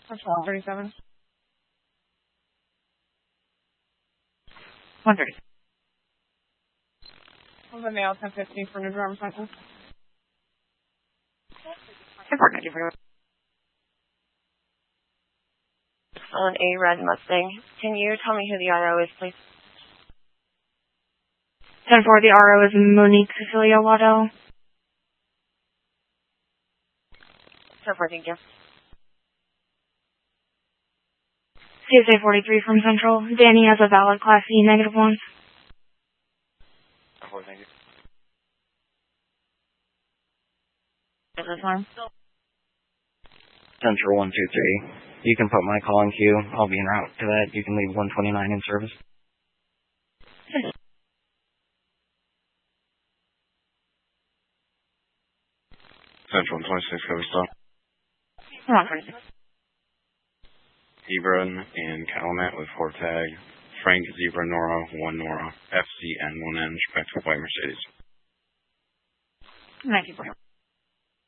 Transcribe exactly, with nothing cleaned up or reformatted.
That's one thirty-seven. one thirty. Of the male ten fifteen for New Driver's License. Important, thank you for On a red Mustang. Can you tell me who the R O is, please? ten four, the R O is Monique Cecilia Waddell. ten four, thank you. C S A forty-three from Central. Danny has a valid Class E negative one. ten four, thank you. Is this one? Central one two three. You can put my call in queue. I'll be en route to that. You can leave one twenty-nine in service. Central one twenty-six, cover stop. one twenty-six. Zebra and Calumet with four tag. Frank Zebra Nora one Nora F C N one N respect to white Mercedes. Thank you for